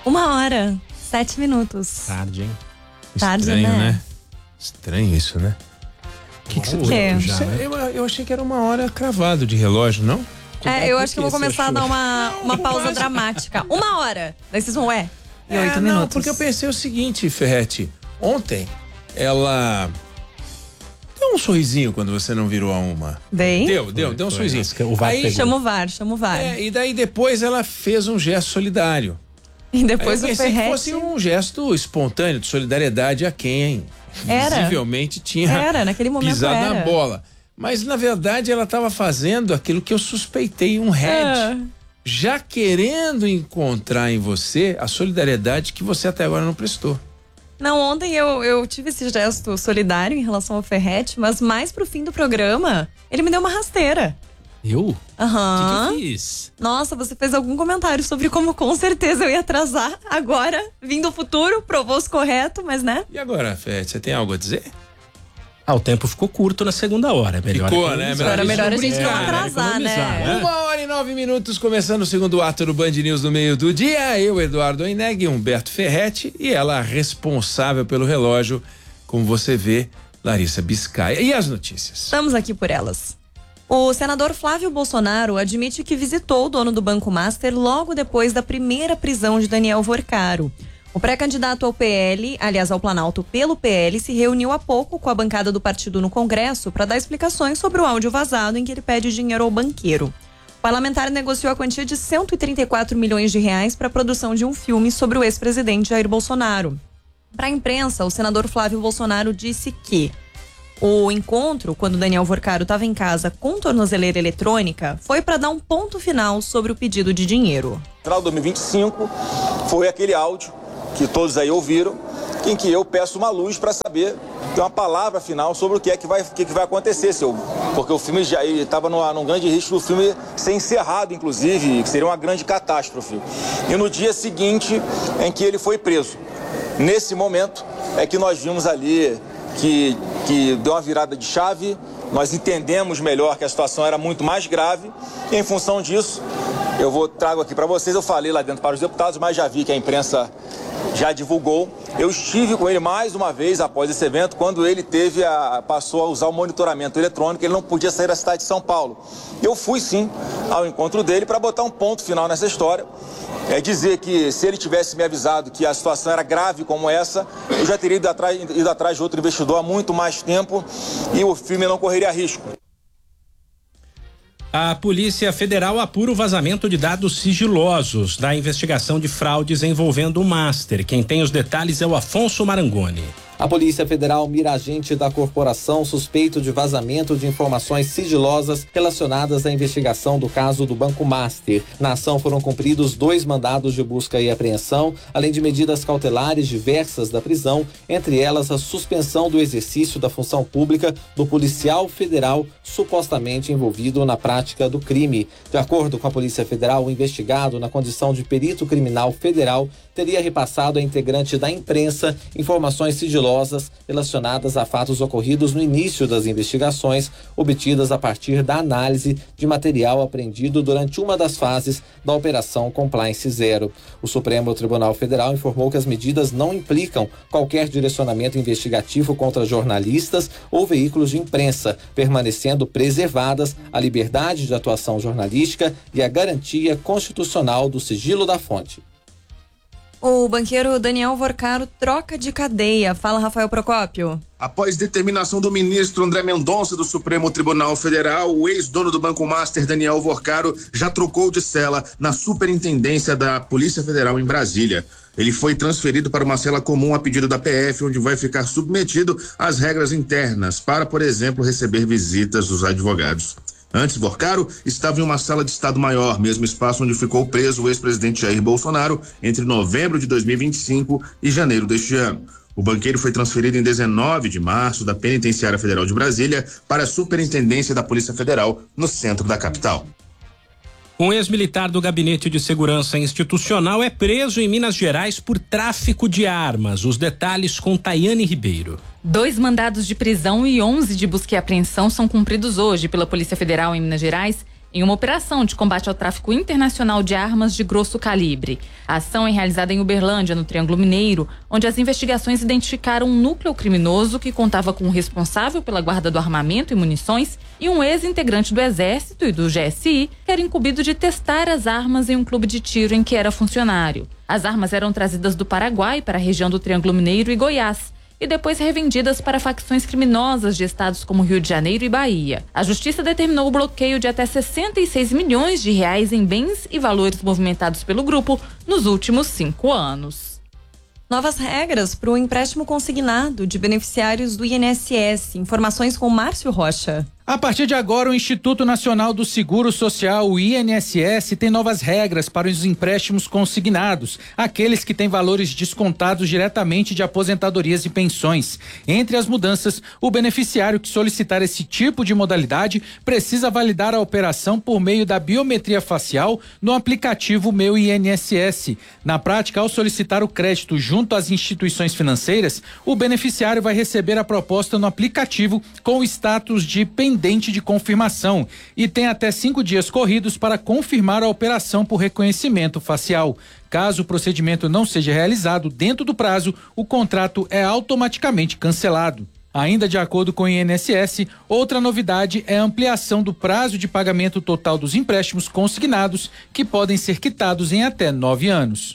1h, 7 minutos. Tarde, hein? Tarde, Estranho, né? Estranho isso, né? Que você quê? já, né? Eu achei que era 1h cravado de relógio, não? Eu acho que eu vou Por que começar você a dar achou? uma pausa dramática. 1h. Daí vocês vão, e 8 não, minutos. porque eu pensei o seguinte, Ferretti. Ontem, ela deu um sorrisinho quando você não virou a 1. Dei? Deu um sorrisinho. O VAR Aí, pegou. Chama o VAR. e daí depois ela fez um gesto solidário. E depois Aí eu o pensei que Ferretti... fosse um gesto espontâneo de solidariedade a quem Era. visivelmente tinha Naquele momento pisado era. na bola. Mas na verdade ela estava fazendo aquilo que eu suspeitei, um head. Já querendo encontrar em você a solidariedade que você até agora não prestou. Não, ontem eu tive esse gesto solidário em relação ao Ferretti, mas mais pro fim do programa, ele me deu uma rasteira. Eu? Aham. O que eu fiz? Nossa, você fez algum comentário sobre como com certeza eu ia atrasar agora, vindo do futuro, provou-se correto, mas né? E agora, Ferretti, você tem algo a dizer? O tempo ficou curto na segunda hora. Melhor Ficou, economizar. né? Era melhor a gente não brincar, né? atrasar, né? 1h09, começando o segundo ato do Band News no meio do dia. Eu, Eduardo Oineg, Humberto Ferretti e ela responsável pelo relógio, como você vê, Larissa Biscaia. E as notícias? Estamos aqui por elas. O senador Flávio Bolsonaro admite que visitou o dono do Banco Master logo depois da primeira prisão de Daniel Vorcaro. O pré-candidato ao PL, aliás ao Planalto pelo PL, se reuniu há pouco com a bancada do partido no Congresso para dar explicações sobre o áudio vazado em que ele pede dinheiro ao banqueiro. O parlamentar negociou a quantia de 134 milhões de reais para a produção de um filme sobre o ex-presidente Jair Bolsonaro. Para a imprensa, o senador Flávio Bolsonaro disse que o encontro, quando Daniel Vorcaro estava em casa com tornozeleira eletrônica, foi para dar um ponto final sobre o pedido de dinheiro. No final de 2025 foi aquele áudio que todos aí ouviram, em que eu peço uma luz para saber, ter uma palavra final sobre o que vai acontecer, porque o filme já estava num grande risco do filme ser encerrado, inclusive, que seria uma grande catástrofe. E no dia seguinte em que ele foi preso. Nesse momento é que nós vimos ali que deu uma virada de chave, nós entendemos melhor que a situação era muito mais grave, e em função disso, trago aqui para vocês, eu falei lá dentro para os deputados, mas já vi que a imprensa já divulgou. Eu estive com ele mais uma vez após esse evento, quando ele passou a usar o monitoramento eletrônico, ele não podia sair da cidade de São Paulo. Eu fui sim ao encontro dele para botar um ponto final nessa história. Dizer que se ele tivesse me avisado que a situação era grave como essa, eu já teria ido atrás de outro investidor há muito mais tempo e o filme não correria risco. A Polícia Federal apura o vazamento de dados sigilosos da investigação de fraudes envolvendo o Master. Quem tem os detalhes é o Afonso Marangoni. A Polícia Federal mira agente da corporação suspeito de vazamento de informações sigilosas relacionadas à investigação do caso do Banco Master. Na ação foram cumpridos 2 mandados de busca e apreensão, além de medidas cautelares diversas da prisão, entre elas a suspensão do exercício da função pública do policial federal supostamente envolvido na prática do crime. De acordo com a Polícia Federal, o investigado, na condição de perito criminal federal, teria repassado a integrante da imprensa informações sigilosas relacionadas a fatos ocorridos no início das investigações, obtidas a partir da análise de material apreendido durante uma das fases da Operação Compliance Zero. O Supremo Tribunal Federal informou que as medidas não implicam qualquer direcionamento investigativo contra jornalistas ou veículos de imprensa, permanecendo preservadas a liberdade de atuação jornalística e a garantia constitucional do sigilo da fonte. O banqueiro Daniel Vorcaro troca de cadeia. Fala, Rafael Procópio. Após determinação do ministro André Mendonça do Supremo Tribunal Federal, o ex-dono do Banco Master, Daniel Vorcaro, já trocou de cela na Superintendência da Polícia Federal em Brasília. Ele foi transferido para uma cela comum a pedido da PF, onde vai ficar submetido às regras internas para, por exemplo, receber visitas dos advogados. Antes, Vorcaro estava em uma sala de Estado-Maior, mesmo espaço onde ficou preso o ex-presidente Jair Bolsonaro entre novembro de 2025 e janeiro deste ano. O banqueiro foi transferido em 19 de março da Penitenciária Federal de Brasília para a Superintendência da Polícia Federal, no centro da capital. Um ex-militar do Gabinete de Segurança Institucional é preso em Minas Gerais por tráfico de armas. Os detalhes com Tayane Ribeiro. 2 mandados de prisão e 11 de busca e apreensão são cumpridos hoje pela Polícia Federal em Minas Gerais em uma operação de combate ao tráfico internacional de armas de grosso calibre. A ação é realizada em Uberlândia, no Triângulo Mineiro, onde as investigações identificaram um núcleo criminoso que contava com um responsável pela guarda do armamento e munições e um ex-integrante do Exército e do GSI, que era incumbido de testar as armas em um clube de tiro em que era funcionário. As armas eram trazidas do Paraguai para a região do Triângulo Mineiro e Goiás, e depois revendidas para facções criminosas de estados como Rio de Janeiro e Bahia. A justiça determinou o bloqueio de até 66 milhões de reais em bens e valores movimentados pelo grupo nos últimos 5 anos. Novas regras para o empréstimo consignado de beneficiários do INSS. Informações com Márcio Rocha. A partir de agora, o Instituto Nacional do Seguro Social, o INSS, tem novas regras para os empréstimos consignados, aqueles que têm valores descontados diretamente de aposentadorias e pensões. Entre as mudanças, o beneficiário que solicitar esse tipo de modalidade precisa validar a operação por meio da biometria facial no aplicativo Meu INSS. Na prática, ao solicitar o crédito junto às instituições financeiras, o beneficiário vai receber a proposta no aplicativo com o status de pendente de confirmação e tem até 5 dias corridos para confirmar a operação por reconhecimento facial. Caso o procedimento não seja realizado dentro do prazo, o contrato é automaticamente cancelado. Ainda de acordo com o INSS, outra novidade é a ampliação do prazo de pagamento total dos empréstimos consignados, que podem ser quitados em até 9 anos.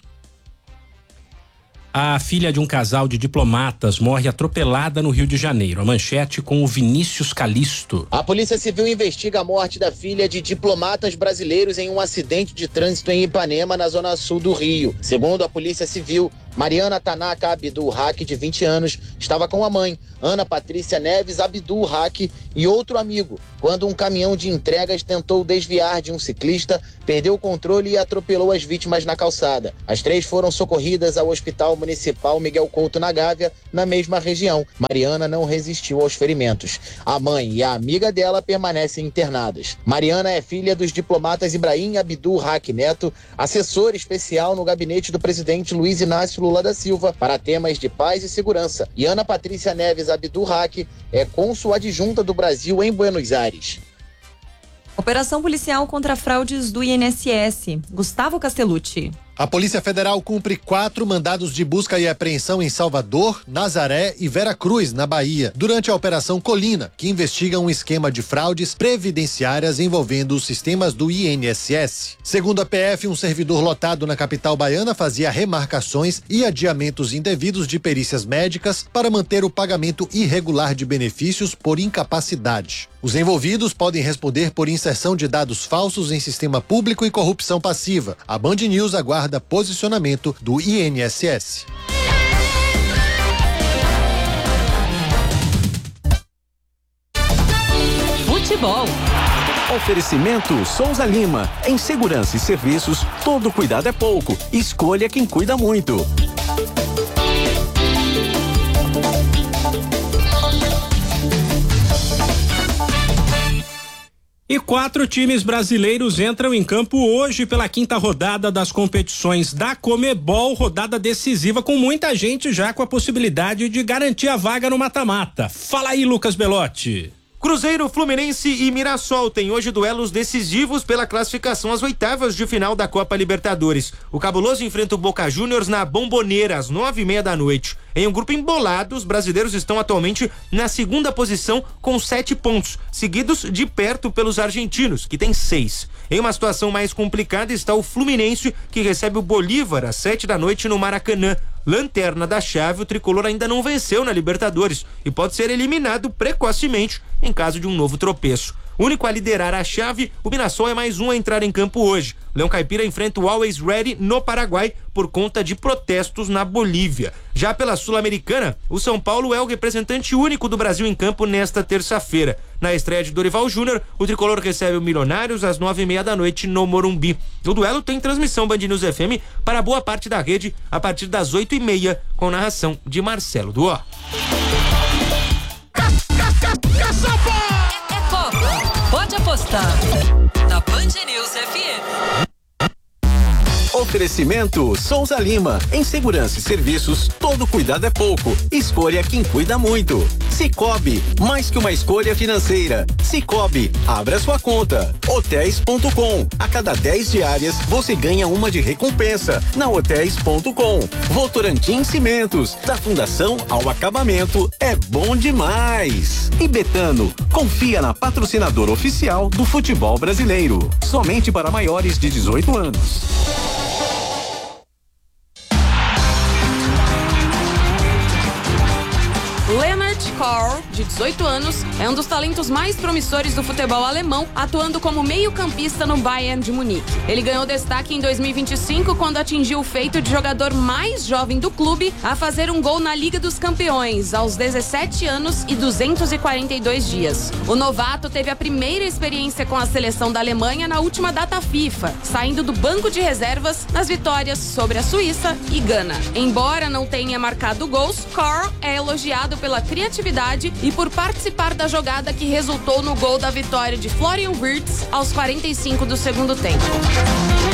A filha de um casal de diplomatas morre atropelada no Rio de Janeiro. A manchete com o Vinícius Calisto. A Polícia Civil investiga a morte da filha de diplomatas brasileiros em um acidente de trânsito em Ipanema, na zona sul do Rio. Segundo a Polícia Civil, Mariana Tanaka Abdul Haq, de 20 anos, estava com a mãe, Ana Patrícia Neves Abdul Haq, e outro amigo, quando um caminhão de entregas tentou desviar de um ciclista, perdeu o controle e atropelou as vítimas na calçada. As 3 foram socorridas ao Hospital Municipal Miguel Couto na Gávea, na mesma região. Mariana não resistiu aos ferimentos. A mãe e a amiga dela permanecem internadas. Mariana é filha dos diplomatas Ibrahim Abdul Haq Neto, assessor especial no gabinete do presidente Luiz Inácio Lula da Silva para temas de paz e segurança. E Ana Patrícia Neves Abdul Haq é cônsul adjunta do Brasil em Buenos Aires. Operação policial contra fraudes do INSS. Gustavo Castellucci. A Polícia Federal cumpre 4 mandados de busca e apreensão em Salvador, Nazaré e Veracruz, na Bahia, durante a Operação Colina, que investiga um esquema de fraudes previdenciárias envolvendo os sistemas do INSS. Segundo a PF, um servidor lotado na capital baiana fazia remarcações e adiamentos indevidos de perícias médicas para manter o pagamento irregular de benefícios por incapacidade. Os envolvidos podem responder por inserção de dados falsos em sistema público e corrupção passiva. A Band News aguarda posicionamento do INSS. Futebol. Oferecimento Souza Lima. Em segurança e serviços, todo cuidado é pouco. Escolha quem cuida muito. E 4 times brasileiros entram em campo hoje pela 5ª rodada das competições da Comebol, rodada decisiva com muita gente já com a possibilidade de garantir a vaga no mata-mata. Fala aí, Lucas Belotti. Cruzeiro, Fluminense e Mirassol têm hoje duelos decisivos pela classificação às oitavas de final da Copa Libertadores. O Cabuloso enfrenta o Boca Juniors na Bomboneira às 9h30 da noite. Em um grupo embolado, os brasileiros estão atualmente na 2ª posição com 7 pontos, seguidos de perto pelos argentinos, que têm 6. Em uma situação mais complicada está o Fluminense, que recebe o Bolívar às 7 da noite no Maracanã. Lanterna da chave, o tricolor ainda não venceu na Libertadores e pode ser eliminado precocemente em caso de um novo tropeço. Único a liderar a chave, o Mirassol é mais um a entrar em campo hoje. Leão Caipira enfrenta o Always Ready no Paraguai por conta de protestos na Bolívia. Já pela Sul-Americana, o São Paulo é o representante único do Brasil em campo nesta terça-feira. Na estreia de Dorival Júnior, o tricolor recebe o Milionários às 9h30 da noite no Morumbi. O duelo tem transmissão Band News FM para boa parte da rede a partir das 8h30, com narração de Marcelo Duó. É Copa. Pode apostar. Na Band News FM. Oferecimento Souza Lima. Em segurança e serviços, todo cuidado é pouco. Escolha quem cuida muito. Cicobi, mais que uma escolha financeira. Cicobi, abra sua conta. Hotéis.com. A cada 10 diárias, você ganha uma de recompensa. Na Hotéis.com. Votorantim Cimentos. Da fundação ao acabamento, é bom demais. E Betano, confia na patrocinadora oficial do futebol brasileiro. Somente para maiores de 18 anos. Leonard Kohr, de 18 anos, é um dos talentos mais promissores do futebol alemão, atuando como meio-campista no Bayern de Munique. Ele ganhou destaque em 2025 quando atingiu o feito de jogador mais jovem do clube a fazer um gol na Liga dos Campeões, aos 17 anos e 242 dias. O novato teve a primeira experiência com a seleção da Alemanha na última data FIFA, saindo do banco de reservas nas vitórias sobre a Suíça e Gana. Embora não tenha marcado gols, Kohr é elogiado pela criatividade e por participar da jogada que resultou no gol da vitória de Florian Wirtz aos 45 do segundo tempo.